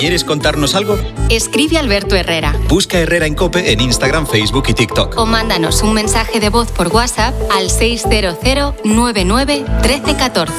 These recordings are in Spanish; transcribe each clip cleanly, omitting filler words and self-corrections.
¿Quieres contarnos algo? Escribe a Alberto Herrera. Busca Herrera en COPE en Instagram, Facebook y TikTok. O mándanos un mensaje de voz por WhatsApp al 600 99 13 14.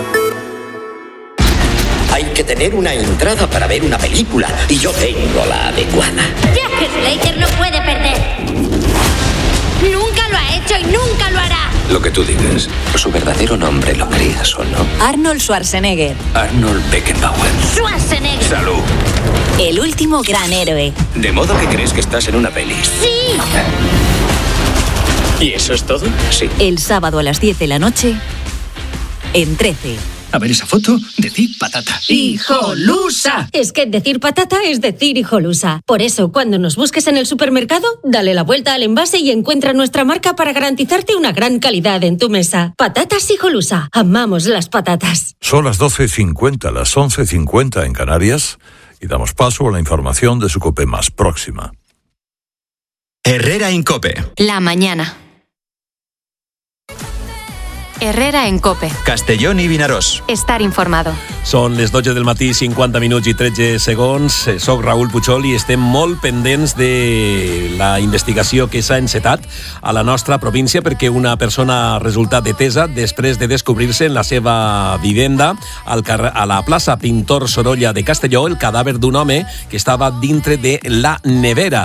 Hay que tener una entrada para ver una película y yo tengo la adecuada. Jack Slater no puede perder. Nunca lo ha hecho y nunca lo hará. Lo que tú digas, su verdadero nombre, lo creas o no. Arnold Schwarzenegger. Arnold Beckenbauer. Schwarzenegger. Salud. El último gran héroe. De modo que crees que estás en una peli. Sí. ¿Y eso es todo? Sí. El sábado a las 10 de la noche en 13. A ver esa foto, decir patata. ¡Hijolusa! Es que decir patata es decir hijolusa. Por eso, cuando nos busques en el supermercado, dale la vuelta al envase y encuentra nuestra marca para garantizarte una gran calidad en tu mesa. Patatas hijolusa. Amamos las patatas. Son las 12:50, las 11:50 en Canarias, y damos paso a la información de su COPE más próxima. Herrera en COPE. La mañana. Herrera en COPE. Castellón i Vinaròs. Estar informado. Són les 12 del matí, 50 minuts i 13 segons. Soc Raül Puigol i estem molt pendents de la investigació que s'ha encetat a la nostra província perquè una persona ha resultat detesa després de descobrir-se en la seva vivenda a la plaça Pintor Sorolla de Castelló el cadàver d'un home que estava dintre de la nevera.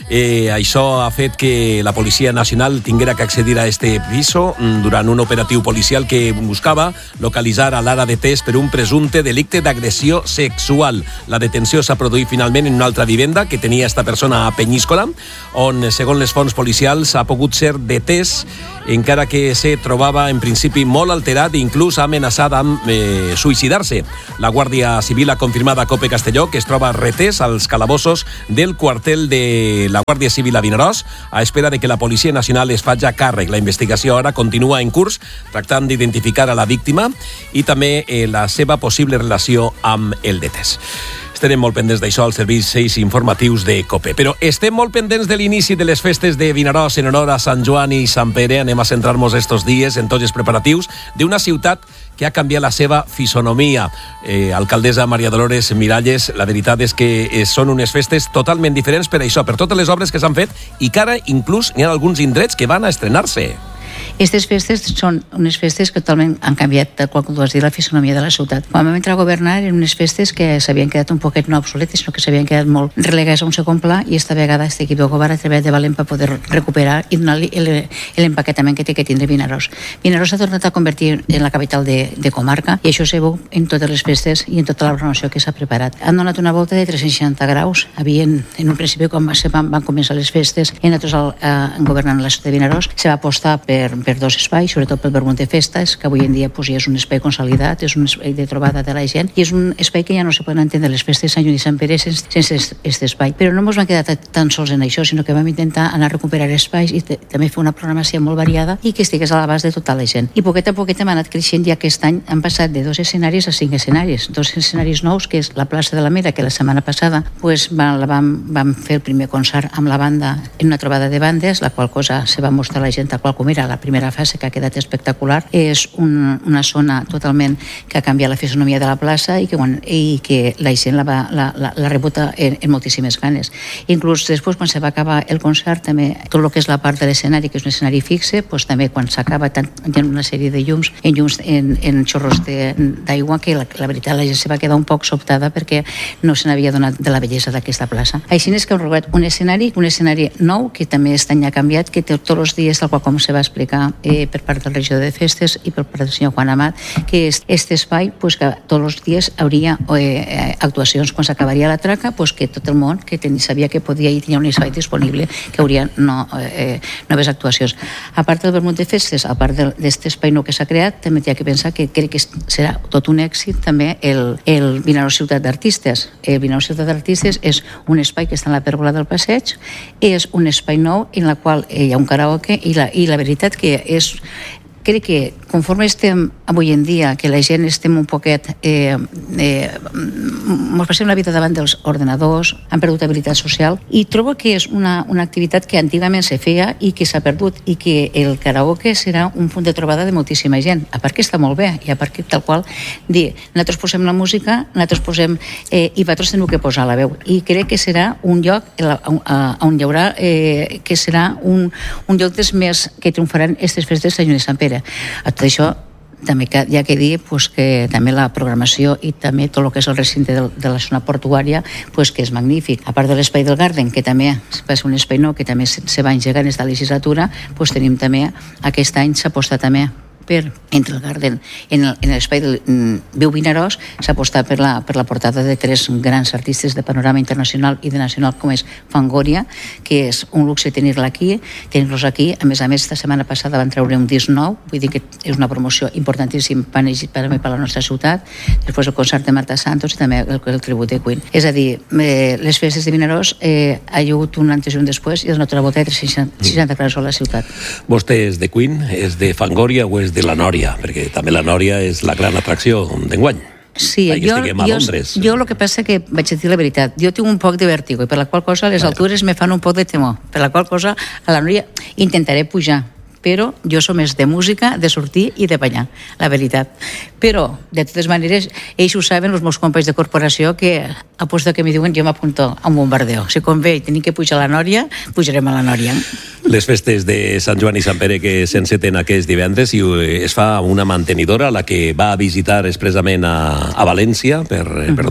Això ha fet que la Policia Nacional tinguera que accedir a este piso durant un operatiu policial que buscava localitzar a l'ara detès per un presumpte delicte d'agressió sexual. La detenció s'ha produït finalment en una altra vivenda que tenia esta persona a Penyíscola, on, segons les fonts policials, ha pogut ser detès encara que se trobava en principi molt alterat i inclús ha amenaçat amb suïcidar-se. La Guàrdia Civil ha confirmat a COPE Castelló que es troba retès als calabossos del quartel de la Guàrdia Civil a Vinaròs a espera de que la Policia Nacional es faci càrrec. La investigació ara continua en curs, tractant d'identificar a la víctima i també la seva possible relació amb el detès. Estarem molt pendents d'això als servicis informatius de COPE. Però estem molt pendents de l'inici de les festes de Vinaròs en honor a Sant Joan i Sant Pere. Anem a centrar-nos estos dies en tots els preparatius d'una ciutat que ha canviat la seva fisonomia. Alcaldessa Maria Dolores Miralles, la veritat és que són unes festes totalment diferents per això, per totes les obres que s'han fet i que ara inclús n'hi ha alguns indrets que van a estrenar-se. Aquestes festes són unes festes que totalment han canviat, tal qual tu has dit, la fisonomia de la ciutat. Quan vam entrar a governar eren unes festes que s'havien quedat un poquet no obsoletes, sinó que s'havien quedat molt relegades a un segon pla i esta vegada este equip de govern ha treballat de valent per poder recuperar i donar-li l'empaquetament que té que tindre Vinaròs. Vinaròs s'ha tornat a convertir en la capital de comarca i això s'ha veu en totes les festes i en tota la programació que s'ha preparat. Han donat una volta de 360 graus. Havien, en un principi, quan van començar les festes, i nosaltres governant la ciutat de Vinaròs, se va apostar per dos espais, sobretot pel Vermut de Festes, que avui en dia ja és un espai consolidat, és un espai de trobada de la gent i és un espai que ja no se poden entendre les festes de Sant Joan i Sant Pere sense aquest espai. Però no ens vam quedar tan sols en això, sinó que vam intentar anar a recuperar espais i també fer una programació molt variada i que estigués a l'abast de tota la gent. I poquet a poquet hem anat creixent i aquest any han passat de 2 escenaris a 5 escenaris. 2 escenaris nous, que és la plaça de la Mera, que la setmana passada vam fer el primer concert amb la banda en una trobada de bandes, la qual cosa se va mostrar a la gent tal qual com era la primera fase, que ha quedat espectacular. És una zona totalment que ha canviat la fisonomia de la plaça i que la gent la rebut en moltíssimes ganes. Inclús després, quan se va acabar el concert, també tot el que és la part de l'escenari, que és un escenari fixe, també quan s'acaba hi ha una sèrie de llums en xorros d'aigua que la veritat la gent se va quedar un poc sobtada perquè no se n'havia donat de la bellesa d'aquesta plaça. Així és que hem robat un escenari nou que també aquest any ha canviat, que té tots els dies, tal qual com se va explicar per part del regidor de festes i per part del senyor Juan Amat, que és aquest espai que tots els dies hauria actuacions. Quan s'acabaria la traca, que tot el món que sabia que podia i tenia un espai disponible que hauria noves actuacions. A part del Vermut de Festes, a part d'aquest espai nou que s'ha creat, també hi ha que pensar que crec que serà tot un èxit també el Vinaròs Ciutat d'Artistes. El Vinaròs Ciutat d'Artistes és un espai que està en la pèrgola del passeig, és un espai nou en el qual hi ha un karaoke i la veritat que crec que conforme estem avui en dia, que la gent estem un poquet... Ens passem la vida davant dels ordenadors, han perdut habilitat social, i trobo que és una activitat que antigament se feia i que s'ha perdut, i que el karaoke serà un punt de trobada de moltíssima gent, a part que està molt bé, i a part que tal qual dir, nosaltres posem la música, nosaltres posem i vosaltres teniu que posar la veu, i crec que serà un lloc on hi haurà que serà un lloc dels més que triomfaran aquestes festes de Sant Joan i Sant Pere. A tot això també hi ha que dir que també la programació i també tot el que és el recinte de la zona portuària, que és magnífic. A part de l'espai del Garden, que també va ser un espai nou que també se va engegar en aquesta legislatura, tenim també, aquest any s'aposta també entre el Garden en l'espai del Viu Vinaròs, s'ha apostat per la portada de 3 grans artistes de panorama internacional i de nacional, com és Fangoria, que és un luxe tenir-los aquí. A més, esta setmana passada van treure un disc nou, vull dir que és una promoció importantíssima per la nostra ciutat. Després el concert de Marta Santos i també el tribut de Queen. És a dir, les festes de Vinaròs ha hagut un antes i un després, i es nota la volta de 360 graus a la ciutat. Vostè és de Queen, és de Fangoria o és de la Nòria? Perquè també la Nòria és la gran atracció d'enguany. Sí, jo el que passa que vaig a dir la veritat, jo tinc un poc de vèrtigo i per la qual cosa les altures me fan un poc de temor, per la qual cosa a la Nòria intentaré pujar, però jo som més de música, de sortir i de banyar, la veritat. Però, de totes maneres, ells ho saben, els meus companys de corporació, que aposto que m'hi diuen jo m'apunto a un bombardeo. Si convé tenim que pujar a la Nòria, pujarem a la Nòria. Les festes de Sant Joan i Sant Pere que s'enceten aquest divendres, i es fa una mantenidora, la que va a visitar expressament a València per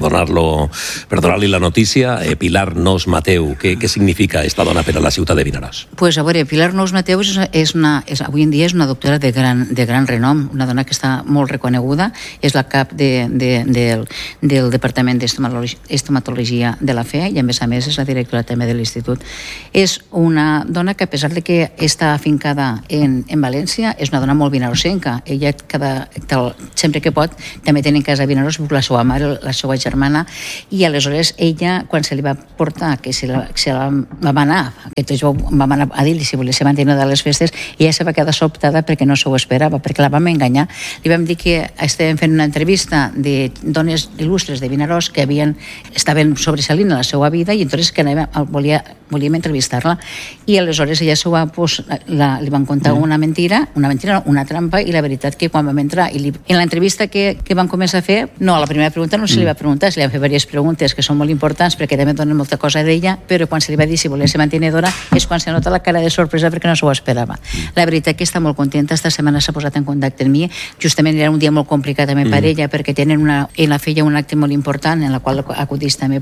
donar-li la notícia, Pilar Nos Mateu. Què significa esta dona per a la ciutat de Vinaròs? Pues a veure, Pilar Nos Mateu avui en dia és una doctora de gran renom, una dona que està molt reconeguda, és la cap del Departament d'Estomatologia de la FE, i a més és la directora també de l'Institut. És una dona que, a pesar de que està afincada en València, és una dona molt vinarossenca. Ella, sempre que pot, també té en casa a Vinaròs la seva mare, la seva germana, i aleshores ella, quan se li va portar, que se la vam anar, que tots vam anar a dir-li si volia ser mantenida de les festes, i ella se va quedar sobtada perquè no s'ho esperava, perquè la vam enganyar. Li vam dir que estàvem fent una entrevista de dones il·lustres de Vinaròs que estaven sobresalint a la seva vida, i entonces que volíem entrevistar-la, i aleshores ella li van contar una trampa, i la veritat que quan vam entrar en l'entrevista que van començar a fer, la primera pregunta no se li va preguntar, se li van fer diverses preguntes que són molt importants perquè també donen molta cosa d'ella, però quan se li va dir si volia ser mantenidora és quan se nota la cara de sorpresa perquè no s'ho esperava. La veritat que està molt contenta, esta setmana s'ha posat en contacte amb mi, justament era un dia molt complicat també per ella, perquè ella feia un acte molt important en la qual acudís també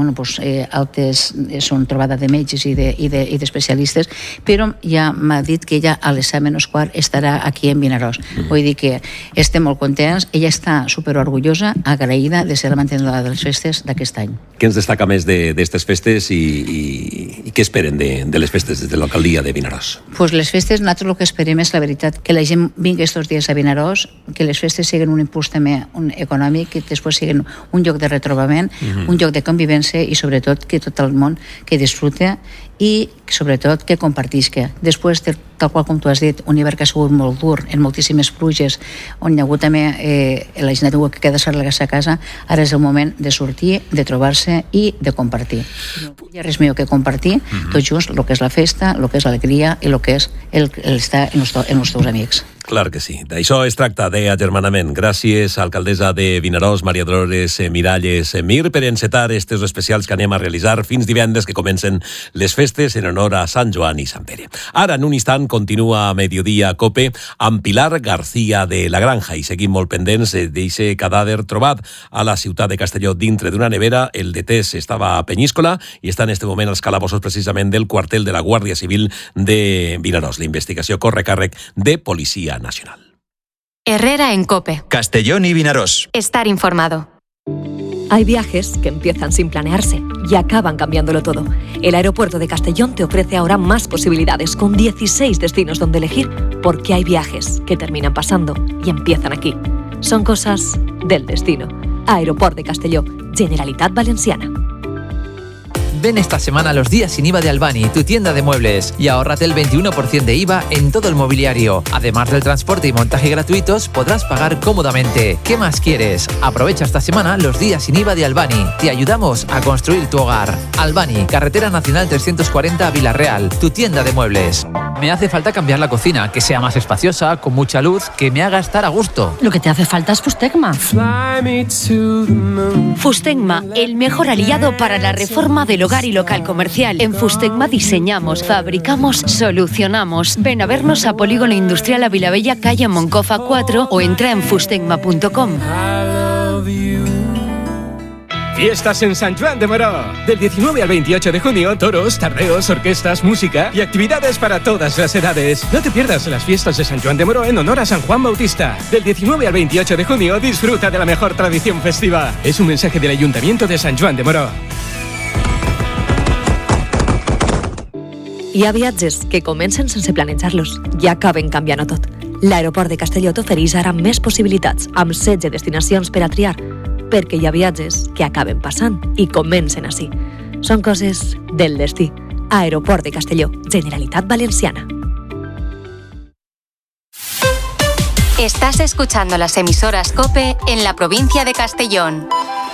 són trobada de metges i d'especialistes, però ja m'ha dit que ella a les 7:15 estarà aquí en Vinaròs. Vull dir que estem molt contents, ella està superorgullosa, agraïda de ser la mantenidora de les festes d'aquest any. Què ens destaca més d'aquestes festes i què esperen de les festes des de l'alcaldia de Vinaròs? Pues les festes, nosaltres el que esperem és la veritat, que la gent vingui aquests dies a Vinaròs, que les festes siguin un impuls també econòmic, que després siguin un lloc de retrobament, un lloc de convivència, i sobretot que tot el món que disfrute i sobretot que compartisca. Després, tal qual com tu has dit, un hivern que ha sigut molt dur, en moltíssimes pluges, on hi ha hagut també la gent ha tingut que quedar-se a casa, ara és el moment de sortir, de trobar-se i de compartir. No hi ha res millor que compartir tots junts el que és la festa, el que és l'alegria i el que és estar amb els teus amics. Clar que sí. D'això es tracta, d'agermanament. Gràcies, alcaldessa de Vinaròs, Maria Dolores Miralles Mir, per encetar estos especials que anem a realitzar fins divendres, que comencen les festes en honor a Sant Joan i Sant Pere. Ara, en un instant, continua a Mediodía Cope amb Pilar García de la Granja, i seguim molt pendents d'aquest cadàver trobat a la ciutat de Castelló dintre d'una nevera. El detès estava a Penyíscola i està en este moment als calabossos precisament del quartel de la Guàrdia Civil de Vinaròs. La investigació corre a càrrec de Policia Nacional. Herrera en COPE. Castellón y Vinaròs. Estar informado. Hay viajes que empiezan sin planearse y acaban cambiándolo todo. El aeropuerto de Castellón te ofrece ahora más posibilidades, con 16 destinos donde elegir, porque hay viajes que terminan pasando y empiezan aquí. Son cosas del destino. Aeroport de Castelló, Generalitat Valenciana. Ven esta semana a los días sin IVA de Albani, tu tienda de muebles, y ahórrate el 21% de IVA en todo el mobiliario. Además del transporte y montaje gratuitos, podrás pagar cómodamente. ¿Qué más quieres? Aprovecha esta semana los días sin IVA de Albani. Te ayudamos a construir tu hogar. Albani, Carretera Nacional 340 a Villarreal, tu tienda de muebles. Me hace falta cambiar la cocina, que sea más espaciosa, con mucha luz, que me haga estar a gusto. Lo que te hace falta es Fustegma. Fustegma, el mejor aliado para la reforma del hogar y local comercial. En Fustegma diseñamos, fabricamos, solucionamos. Ven a vernos a Polígono Industrial Avilabella, calle Moncofa 4 o entra en fustegma.com. Fiestas en Sant Joan de Moró. Del 19 al 28 de junio, toros, tardeos, orquestas, música y actividades para todas las edades. No te pierdas las fiestas de Sant Joan de Moró en honor a San Juan Bautista. Del 19 al 28 de junio, disfruta de la mejor tradición festiva. Es un mensaje del Ayuntamiento de Sant Joan de Moró. Hi ha viatges que comencen sense planejar-los i acaben canviant-ho tot. L'aeroport de Castelló t'ofereix ara més possibilitats, amb 16 destinacions per a triar, perquè hi ha viatges que acaben passant i comencen així. Són coses del destí. Aeroport de Castelló, Generalitat Valenciana. Estás escuchando las emisoras COPE en la provincia de Castellón.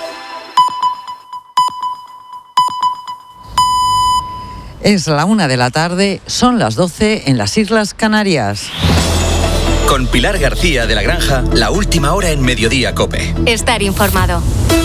Es la 1 de la tarde, son las 12 en las Islas Canarias. Con Pilar García de la Granja, la última hora en Mediodía COPE. Estar informado.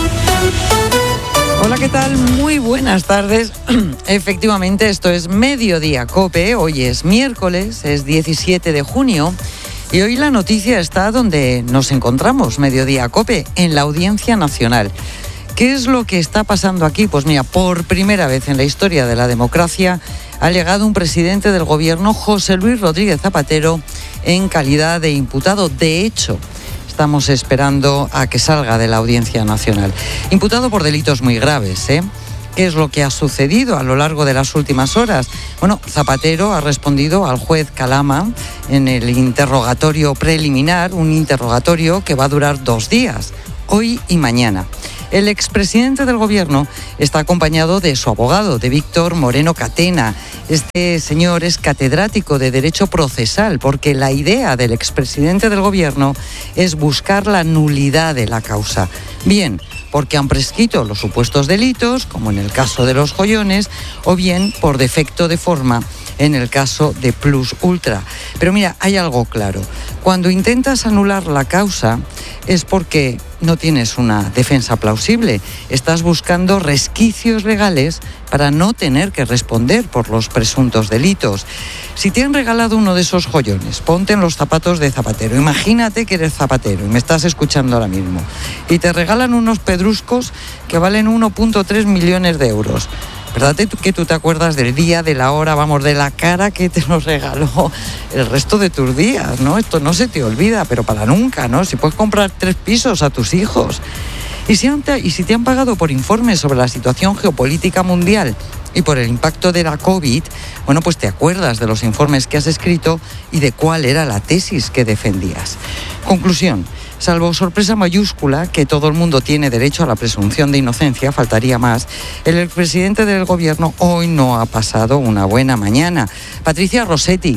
Hola, ¿qué tal? Muy buenas tardes. Efectivamente, esto es Mediodía COPE. Hoy es miércoles, es 17 de junio. Y hoy la noticia está donde nos encontramos, Mediodía COPE, en la Audiencia Nacional. ¿Qué es lo que está pasando aquí? Pues mira, por primera vez en la historia de la democracia ha llegado un presidente del gobierno, José Luis Rodríguez Zapatero, en calidad de imputado. De hecho, estamos esperando a que salga de la Audiencia Nacional. Imputado por delitos muy graves, ¿eh? ¿Qué es lo que ha sucedido a lo largo de las últimas horas? Bueno, Zapatero ha respondido al juez Calama en el interrogatorio preliminar, un interrogatorio que va a durar 2 días, hoy y mañana. El expresidente del gobierno está acompañado de su abogado, de Víctor Moreno Catena. Este señor es catedrático de Derecho Procesal, porque la idea del expresidente del gobierno es buscar la nulidad de la causa. Bien, porque han prescrito los supuestos delitos, como en el caso de los joyones, o bien por defecto de forma, en el caso de Plus Ultra. Pero mira, hay algo claro. Cuando intentas anular la causa es porque no tienes una defensa plausible. Estás buscando resquicios legales para no tener que responder por los presuntos delitos. Si te han regalado uno de esos joyones, ponte en los zapatos de Zapatero. Imagínate que eres Zapatero y me estás escuchando ahora mismo. Y te regalan unos pedruscos que valen 1,3 millones de euros. ¿Verdad que tú te acuerdas del día, de la hora, vamos, de la cara que te los regaló el resto de tus días, ¿no? Esto no se te olvida, pero para nunca, ¿no? Si puedes comprar 3 pisos a tus hijos. Y si te han pagado por informes sobre la situación geopolítica mundial y por el impacto de la COVID, bueno, pues te acuerdas de los informes que has escrito y de cuál era la tesis que defendías. Conclusión. Salvo sorpresa mayúscula, que todo el mundo tiene derecho a la presunción de inocencia, faltaría más, el expresidente del gobierno hoy no ha pasado una buena mañana. Patricia Rossetti.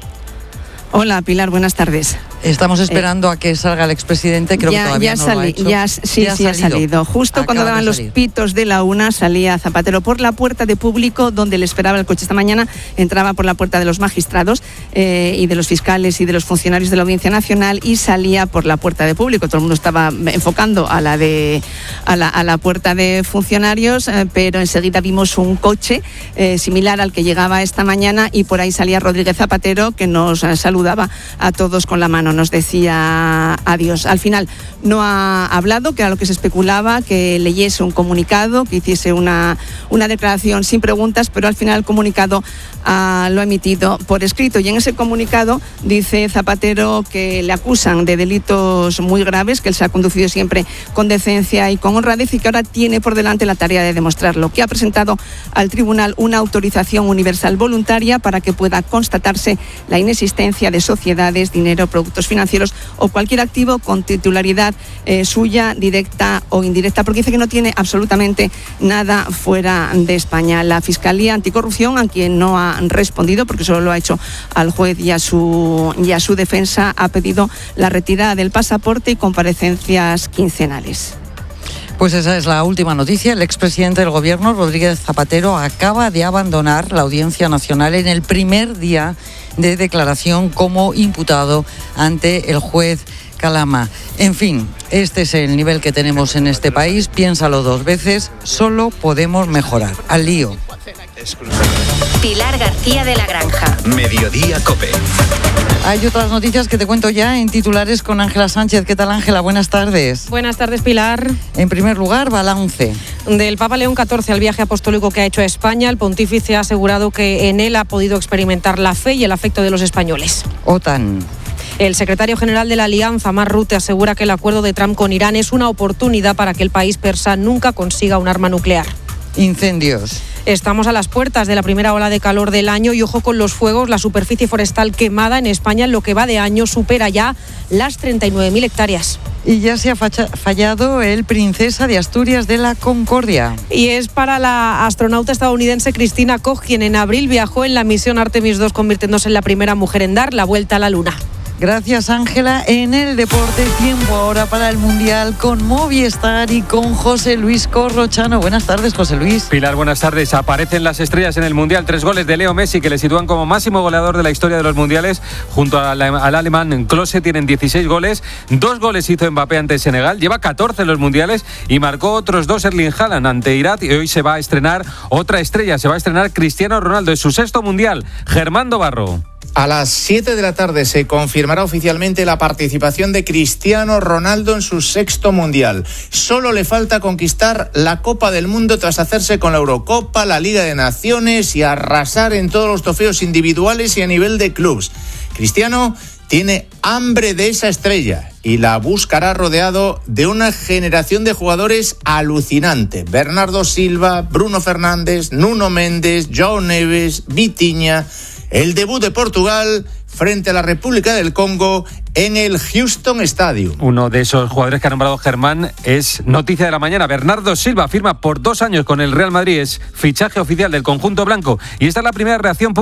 Hola, Pilar, buenas tardes. Estamos esperando a que salga el expresidente, creo que todavía no lo ha hecho. Sí, ha salido. Justo cuando daban los pitos de la 1 salía Zapatero por la puerta de público donde le esperaba el coche esta mañana, entraba por la puerta de los magistrados y de los fiscales y de los funcionarios de la Audiencia Nacional y salía por la puerta de público. Todo el mundo estaba enfocando a la puerta de funcionarios, pero enseguida vimos un coche similar al que llegaba esta mañana y por ahí salía Rodríguez Zapatero, que nos saludaba a todos con la mano. Nos decía adiós. Al final no ha hablado, que era lo que se especulaba, que leyese un comunicado, que hiciese una declaración sin preguntas, pero al final el comunicado lo ha emitido por escrito. Y en ese comunicado dice Zapatero que le acusan de delitos muy graves, que él se ha conducido siempre con decencia y con honradez y que ahora tiene por delante la tarea de demostrarlo, que ha presentado al tribunal una autorización universal voluntaria para que pueda constatarse la inexistencia de sociedades, dinero, productos instrumentos financieros o cualquier activo con titularidad suya, directa o indirecta, porque dice que no tiene absolutamente nada fuera de España. La Fiscalía Anticorrupción, a quien no ha respondido, porque solo lo ha hecho al juez y a su defensa, ha pedido la retirada del pasaporte y comparecencias quincenales. Pues esa es la última noticia. El expresidente del Gobierno, Rodríguez Zapatero, acaba de abandonar la Audiencia Nacional en el primer día de declaración como imputado ante el juez Calama. En fin, este es el nivel que tenemos en este país. Piénsalo dos veces, solo podemos mejorar. Al lío. Pilar García de la Granja. Mediodía COPE. Hay otras noticias que te cuento ya en titulares con Ángela Sánchez. ¿Qué tal, Ángela? Buenas tardes. Buenas tardes, Pilar. En primer lugar, balance. Del Papa León XIV al viaje apostólico que ha hecho a España, el pontífice ha asegurado que en él ha podido experimentar la fe y el afecto de los españoles. OTAN. El secretario general de la Alianza, Mark Rutte, asegura que el acuerdo de Trump con Irán es una oportunidad para que el país persa nunca consiga un arma nuclear. Incendios. Estamos a las puertas de la primera ola de calor del año y ojo con los fuegos. La superficie forestal quemada en España en lo que va de año supera ya las 39.000 hectáreas. Y ya se ha fallado el Princesa de Asturias de la Concordia. Y es para la astronauta estadounidense Christina Koch, quien en abril viajó en la misión Artemis II, convirtiéndose en la primera mujer en dar la vuelta a la Luna. Gracias, Ángela. En el deporte, tiempo ahora para el Mundial con Movistar y con José Luis Corrochano. Buenas tardes, José Luis. Pilar, buenas tardes. Aparecen las estrellas en el Mundial. 3 goles de Leo Messi, que le sitúan como máximo goleador de la historia de los Mundiales. Junto al alemán Klose tienen 16 goles. 2 goles hizo Mbappé ante Senegal. Lleva 14 en los Mundiales y marcó otros 2 Erling Haaland ante Irak. Y hoy se va a estrenar otra estrella. Se va a estrenar Cristiano Ronaldo. Es su 6º Mundial. Germán Dobarro. A las 7 de la tarde se confirmará oficialmente la participación de Cristiano Ronaldo en su 6º Mundial. Solo le falta conquistar la Copa del Mundo tras hacerse con la Eurocopa, la Liga de Naciones y arrasar en todos los trofeos individuales y a nivel de clubes. Cristiano tiene hambre de esa estrella y la buscará rodeado de una generación de jugadores alucinante. Bernardo Silva, Bruno Fernández, Nuno Méndez, João Neves, Vitinha. El debut de Portugal frente a la República del Congo en el Houston Stadium. Uno de esos jugadores que ha nombrado Germán es noticia de la mañana. Bernardo Silva firma por 2 años con el Real Madrid, es fichaje oficial del conjunto blanco. Y esta es la primera reacción pública